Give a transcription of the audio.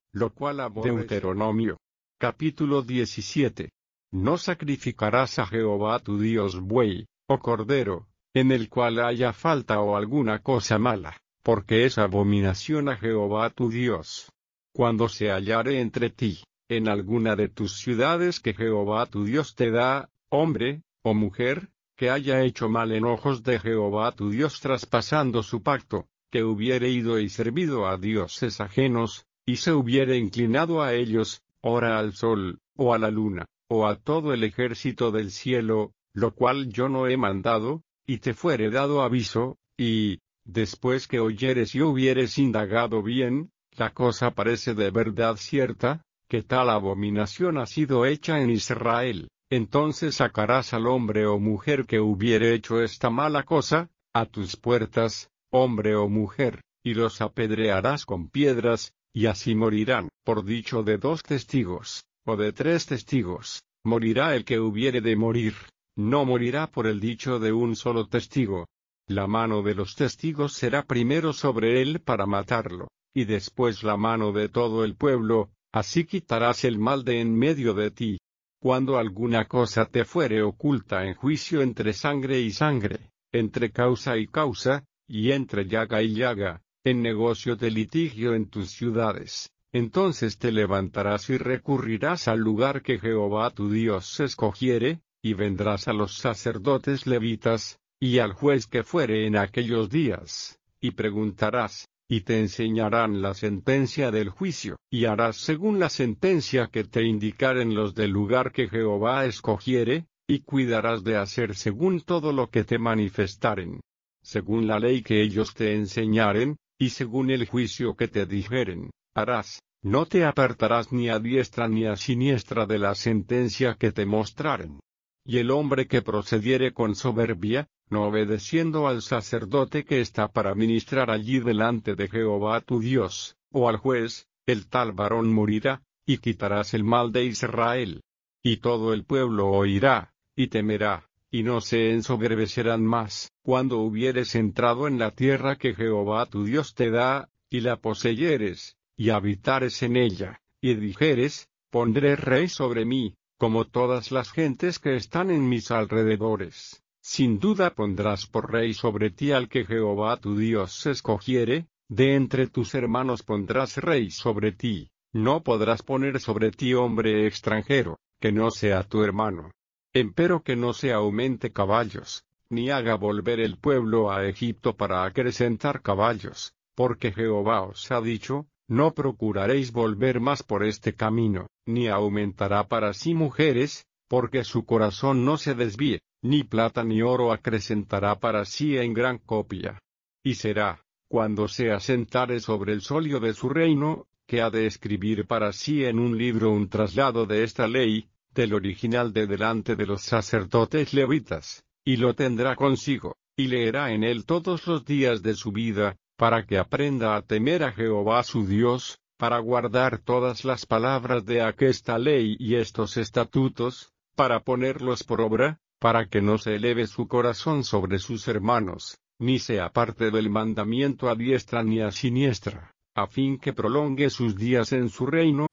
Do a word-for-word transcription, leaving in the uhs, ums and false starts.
lo cual aborrece. Deuteronomio. Capítulo diecisiete. No sacrificarás a Jehová tu Dios buey, o cordero, en el cual haya falta o alguna cosa mala, porque es abominación a Jehová tu Dios. Cuando se hallare entre ti, en alguna de tus ciudades que Jehová tu Dios te da, hombre, o mujer, que haya hecho mal en ojos de Jehová tu Dios traspasando su pacto, que hubiere ido y servido a dioses ajenos, y se hubiere inclinado a ellos, ora al sol, o a la luna, o a todo el ejército del cielo, lo cual yo no he mandado, y te fuere dado aviso, y, después que oyeres y hubieres indagado bien, la cosa parece de verdad cierta, que tal abominación ha sido hecha en Israel, entonces sacarás al hombre o mujer que hubiere hecho esta mala cosa, a tus puertas, hombre o mujer, y los apedrearás con piedras, y así morirán. Por dicho de dos testigos, o de tres testigos, morirá el que hubiere de morir, no morirá por el dicho de un solo testigo. La mano de los testigos será primero sobre él para matarlo, y después la mano de todo el pueblo, así quitarás el mal de en medio de ti. Cuando alguna cosa te fuere oculta en juicio entre sangre y sangre, entre causa y causa, y entre llaga y llaga, en negocio de litigio en tus ciudades, entonces te levantarás y recurrirás al lugar que Jehová tu Dios escogiere, y vendrás a los sacerdotes levitas, y al juez que fuere en aquellos días, y preguntarás, y te enseñarán la sentencia del juicio, y harás según la sentencia que te indicaren los del lugar que Jehová escogiere, y cuidarás de hacer según todo lo que te manifestaren, según la ley que ellos te enseñaren, y según el juicio que te dijeren, harás, no te apartarás ni a diestra ni a siniestra de la sentencia que te mostraren. Y el hombre que procediere con soberbia, no obedeciendo al sacerdote que está para ministrar allí delante de Jehová tu Dios, o al juez, el tal varón morirá, y quitarás el mal de Israel. Y todo el pueblo oirá, y temerá, y no se ensoberbecerán más, cuando hubieres entrado en la tierra que Jehová tu Dios te da, y la poseyeres, y habitares en ella, y dijeres, pondré rey sobre mí, como todas las gentes que están en mis alrededores. Sin duda pondrás por rey sobre ti al que Jehová tu Dios escogiere, de entre tus hermanos pondrás rey sobre ti, no podrás poner sobre ti hombre extranjero, que no sea tu hermano. Empero que no se aumente caballos, ni haga volver el pueblo a Egipto para acrecentar caballos, porque Jehová os ha dicho, no procuraréis volver más por este camino, ni aumentará para sí mujeres, porque su corazón no se desvíe, ni plata ni oro acrecentará para sí en gran copia. Y será, cuando se asentare sobre el solio de su reino, que ha de escribir para sí en un libro un traslado de esta ley, del original de delante de los sacerdotes levitas, y lo tendrá consigo, y leerá en él todos los días de su vida, para que aprenda a temer a Jehová su Dios, para guardar todas las palabras de aquesta ley y estos estatutos, para ponerlos por obra, para que no se eleve su corazón sobre sus hermanos, ni se aparte del mandamiento a diestra ni a siniestra, a fin que prolongue sus días en su reino,